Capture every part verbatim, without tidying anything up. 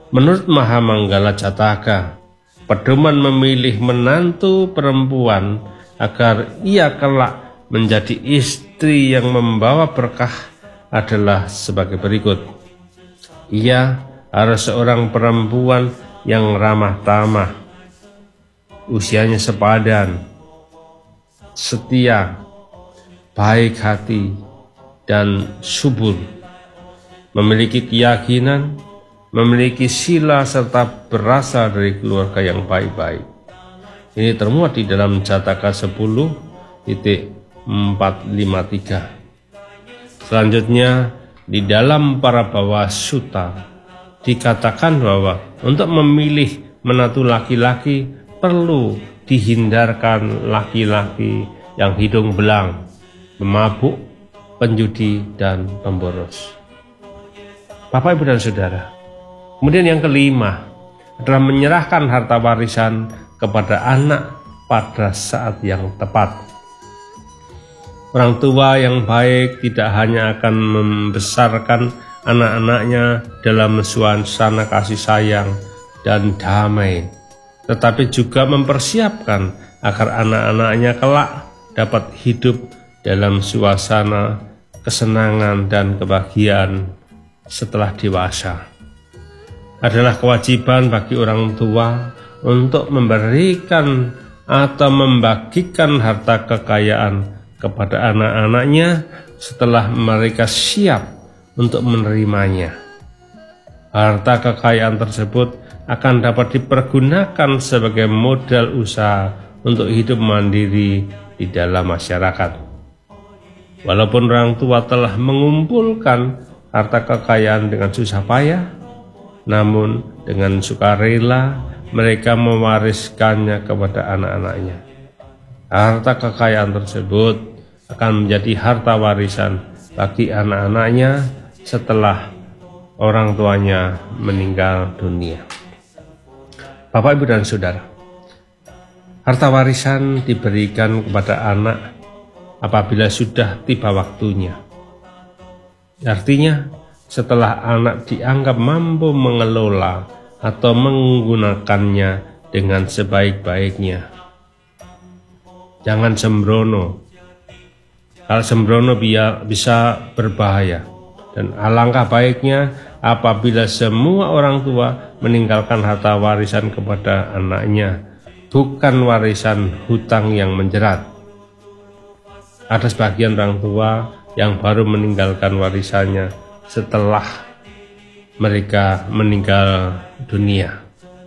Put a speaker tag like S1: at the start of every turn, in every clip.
S1: Menurut Mahamanggala Jataka, pedoman memilih menantu perempuan agar ia kelak menjadi istri yang membawa berkah adalah sebagai berikut. Ia harus seorang perempuan yang ramah tamah, usianya sepadan, setia, baik hati, dan subur, memiliki keyakinan, memiliki sila, serta berasal dari keluarga yang baik-baik. Ini termuat di dalam Jataka sepuluh titik empat lima tiga. Selanjutnya, di dalam para bawa sutta dikatakan bahwa untuk memilih menantu laki-laki perlu dihindarkan laki-laki yang hidung belang, pemabuk, penjudi, dan pemboros. Bapak, Ibu, dan Saudara, kemudian yang kelima adalah menyerahkan harta warisan kepada anak pada saat yang tepat. Orang tua yang baik tidak hanya akan membesarkan anak-anaknya dalam suasana kasih sayang dan damai, tetapi juga mempersiapkan agar anak-anaknya kelak dapat hidup dalam suasana kesenangan dan kebahagiaan setelah dewasa. Adalah kewajiban bagi orang tua untuk memberikan atau membagikan harta kekayaan kepada anak-anaknya setelah mereka siap untuk menerimanya. Harta kekayaan tersebut akan dapat dipergunakan sebagai modal usaha untuk hidup mandiri di dalam masyarakat. Walaupun orang tua telah mengumpulkan harta kekayaan dengan susah payah, namun dengan sukarela mereka mewariskannya kepada anak-anaknya. Harta kekayaan tersebut akan menjadi harta warisan bagi anak-anaknya setelah orang tuanya meninggal dunia. Bapak, Ibu, dan Saudara, harta warisan diberikan kepada anak apabila sudah tiba waktunya. Artinya, setelah anak dianggap mampu mengelola atau menggunakannya dengan sebaik-baiknya. Jangan sembrono. Hal sembrono bisa berbahaya, dan alangkah baiknya apabila semua orang tua meninggalkan harta warisan kepada anaknya, bukan warisan hutang yang menjerat. Ada sebagian orang tua yang baru meninggalkan warisannya setelah mereka meninggal dunia.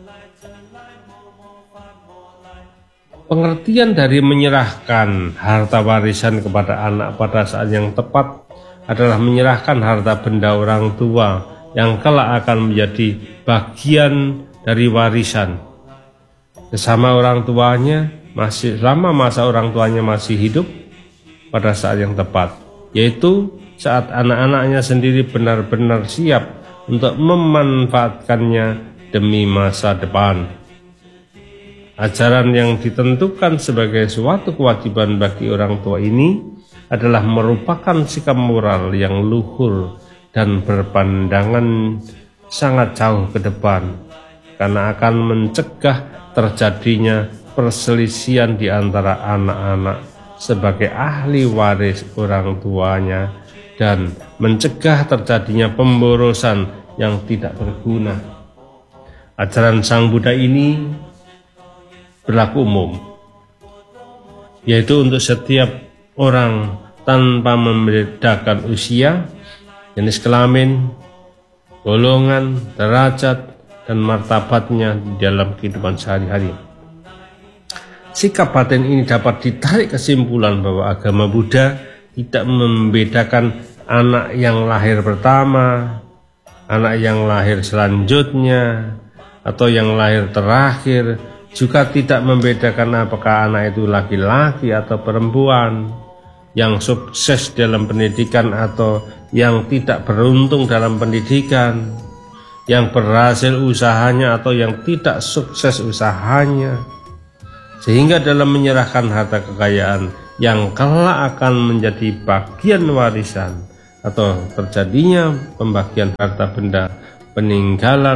S1: Pengertian dari menyerahkan harta warisan kepada anak pada saat yang tepat adalah menyerahkan harta benda orang tua yang kelak akan menjadi bagian dari warisan bersama orang tuanya masih selama masa orang tuanya masih hidup pada saat yang tepat, yaitu saat anak-anaknya sendiri benar-benar siap untuk memanfaatkannya demi masa depan. Ajaran yang ditentukan sebagai suatu kewajiban bagi orang tua ini adalah merupakan sikap moral yang luhur dan berpandangan sangat jauh ke depan, karena akan mencegah terjadinya perselisihan di antara anak-anak sebagai ahli waris orang tuanya dan mencegah terjadinya pemborosan yang tidak berguna. Ajaran Sang Buddha ini berlaku umum, yaitu untuk setiap orang tanpa membedakan usia, jenis kelamin, golongan, derajat, dan martabatnya di dalam kehidupan sehari-hari. Sikap batin ini dapat ditarik kesimpulan bahwa agama Buddha tidak membedakan anak yang lahir pertama, anak yang lahir selanjutnya, atau yang lahir terakhir, juga tidak membedakan apakah anak itu laki-laki atau perempuan, yang sukses dalam pendidikan atau yang tidak beruntung dalam pendidikan, yang berhasil usahanya atau yang tidak sukses usahanya. Sehingga dalam menyerahkan harta kekayaan yang kelak akan menjadi bagian warisan atau terjadinya pembagian harta benda peninggalan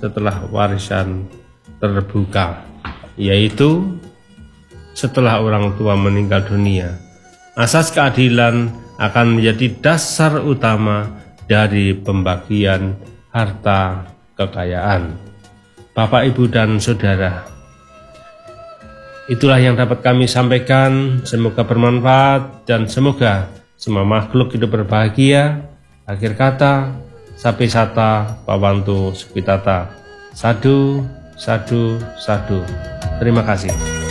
S1: setelah warisan terbuka, yaitu setelah orang tua meninggal dunia. Asas keadilan akan menjadi dasar utama dari pembagian harta kekayaan. Bapak, Ibu, dan Saudara, itulah yang dapat kami sampaikan. Semoga bermanfaat dan semoga semua makhluk hidup berbahagia. Akhir kata, Sapi Sata Pawantu Sukitata. Sadu, sadu, sadu. Terima kasih.